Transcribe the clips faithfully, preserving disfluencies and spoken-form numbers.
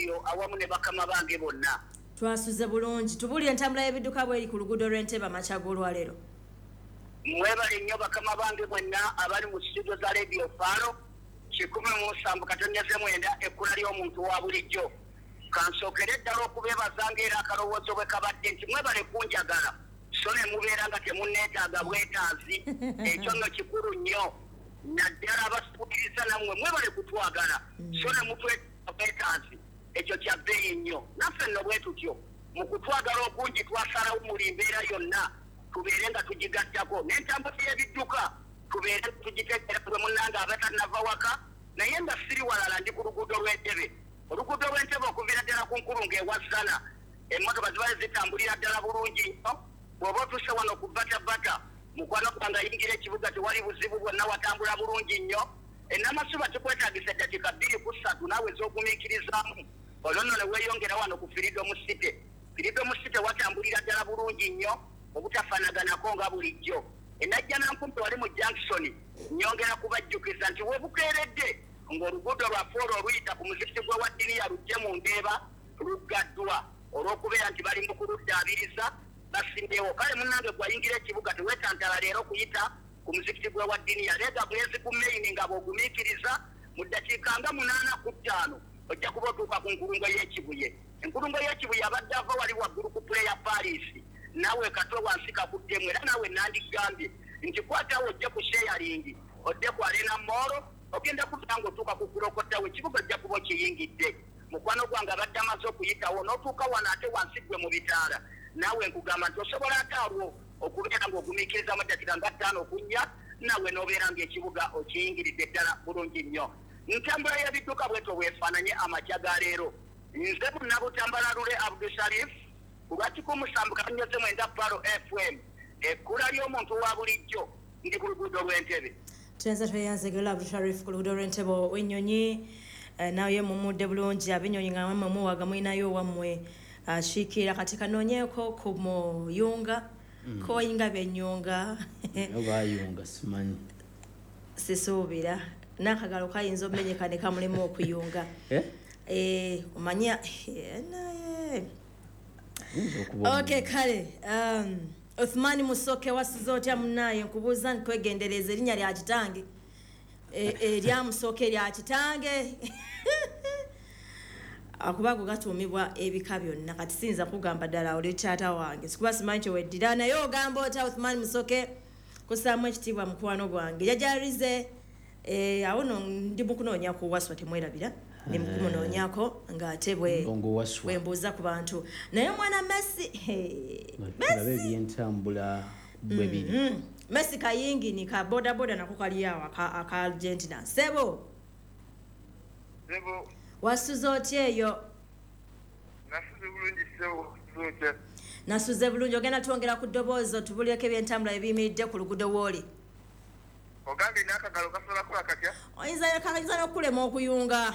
oyo awamu ne bakama bange bonna. Twasuze bulungi. Tubulire entambula y'ebidduka bw'eri ku luguudo lw'Entebbe amakya g'olwaleero. Mwebale nnyo bakama bange mwenna abali mu studio za Radio Faro kikumi mu nsanvu katonnyeze mwenda ekkula ly'omuntu wa bulijjo. Kansookere ddala okubeebaza ng'era akalowoozo bwe kabadde nti mwebale kunjagala so ne mubeera nga temunneetaaga bwetaazi ekyo nno kikulu nnyo naddala abasubiriza nammwe mwebale kutwagala so ne mutwetaaga bwetaazi ekyo kya bbeeyi nnyo naffe nno bwe tutyo mu kutwagala okungi twasalawo muli mbeera yonna tubeere nga tugigattako n'entambula y'ebidduka tubeere tugiteekera bwe munnanga abatanava waka naye nga siri walala ndi ku luguudo lw'Entebbe oluguudo lw'Entebbe okuviira ddala ku nkulungo ewazzana emmotoka zibaale zitambulira ddala bulungi nnyo bw'oba otuse wano ku batabata mukwano gwange ayingira ekibuga tewali buzibu bwonna watambula bulungi nnyo ennamasuba tukwetaagisa eddakiika bbiri ku ssatu naawe ez'ogumiikirizaamu olwo nno ne weeyongera wano ku Freedom City Freedom City watambulira ddala bulungi nnyo obutafaanaganako nga bulijjo enajja nankumpe wali mu Junction nyongera kubajjukiza nti we bukeeredde ng'oluguudo lwaffe olwo oluyita ku muzikiti gwe wa Diniya lujje mu Ndeeba luggaddwa olw'okubeera nti bali mu kuluddaabiriza basimbeewo kale munnange gwayingira ekibuga teweetantala leero kuyita ku muzikiti gwe wa Diniya leega bwezi ku maini nga bw'ogumiikiriza mu ddakiika nga munaana ku ttaano ojja kuba otuuka ku nkulungo y'ekibuye enkulungo y'ekibuye abadde ava wali waggulu ku puleya Paris naawe kato wansi kakuddemu era naawe nandigambye nti kwatawo ojje ku sharing odde ku Arena Mall ogenda kutuuka ng'otuuka ku kulokotawo ekibuga ojja kuba okiyingidde mukwano gwange abadde amaze okuyitawo n'otuuka wano ate wansi gwe mu bitaala naawe nkugamba nti osobola ate alwo okubeera ng'ogumiikirizamu eddakiika nga ttaano okunnya naawe n'obeera ng'ekibuga okiyingiridde ddala bulungi nnyo ntambula y'ebidduka bwetyo bwefaananye amakya ga leero nze munnabutambala lule Abdusharif ku lwa kikumi musanvu katonnyeze mwenda Paro F M ekkula ly'omuntu wa bulijjo ndi ku luguudo lw'Entebbe. Tuyenza tweyanzegera Abdusharif ku luguudo lw'Entebbe w'ennyonyi naye mumudde bulungi ab'ennyonyi nga mmwe muwaga mulinayo wammwe akiikira kati kanoonyeeko ku muyunga koyinga byennyunga obayunga simanyi sisuubira n'akagalo kayinza omenyeka ne kamulemu okuyunga eh omanya naye okay kale um Othmani Musoke wasize otya munnaye nkubuuza nkwegendereza erinnya lya kitange erya Musoke lya kitange akubago gatuumibwa ebika byonna kati sinza kugamba ddala oli taata wange sikuba simanyi kyeweddira naye ogamba otya Othmani Musoke kusaamu ekitiibwa mukwano gwange yajalize eh awo no ndi mukunoonya ku waswa temwerabira ndi mukumunoonyako ng'ate bwe bwembuuza ku bantu naye mwana Messi Messi ebyentambula bwe biri Messi kayingi ni ka boda boda nako kali yawo aka Argentina sebo sebo wasuze otya eyo nasuze bulungi sebo zote nasuze bulungi ogenda twongera ku ddoboozi otubulireko ebyentambula ebiyimiridde ku luguudo wooli ogambe n'akagalo kasobola kukola katya oyinza kayinza n'okulema okuyunga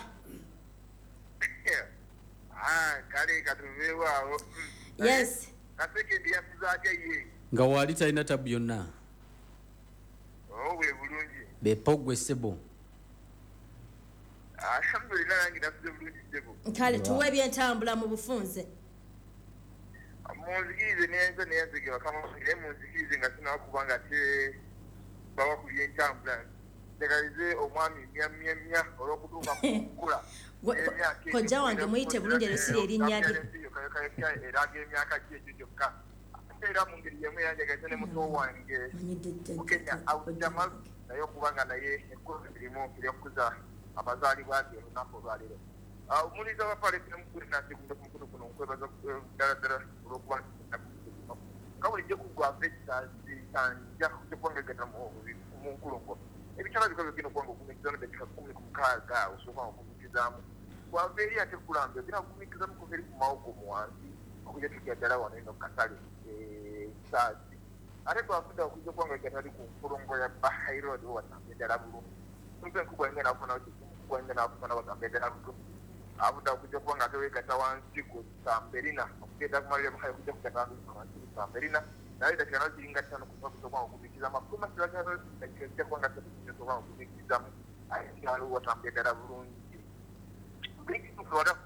ah kale katuveewo awo yes kaseke ndiyasizaatya ye nga wali talina tabu yonna oh bwe bulungi bepogwe sebo alhamdulillah nange nasuze bulungi sebo kale tuwe ebyentambula mu bufunze munzikirize neyenza neyanzege bakama naye munzikirize nga sinakuba nga te bawa ku byentambula tegalize omwami myamyamya olw'okutuuka kukula kojja wange muyite bulungi erisiri erinnya lye eraga emyaka ki ekyo kyokka ate era mu ngeri yemu eyanjagaza ne muto wange mukenya awujama naye okuba nga naye ekkulu mirimu eryokkuza amazaalibwa ge olunaku olwaleero omuliza wa palesi nemukuli nasigunda ku mukulu guno nkwebaza ddala ddala olw'okuba nga bulijjo kugwava ekitanja kyokubangagata mu nkulungo ebikyala bika bigenda okuba nga ogumiikiriza n'eddakiika kkumi ku mukaaga osooka nga ogumiikirizamu gwava eri ate kulambe ogenda ogumiikirizamu kuva eri ku mawogo mu wansi okujja tujja ddala wano eno kasale saasi ate twafudde okujja okuba nga gatali ku nkulungo ya Bahai Road watambe ddala bulungi kumpe enkubwa yinga naafuna enkubwa yinga naafuna watambe ddala bulungi avudde okujja okuba nga tewegata wansi ku Samberina okugenda kumalira Bahai okujja kugata wansi ku Samberina naye dakika nazo ziringa ttaano kuva kusobola okugumiikiriza amakumi asiragano dakika zijja kuba nga ttatu kusobola okugumiikirizamu ate kyalo watambe ddala bulungi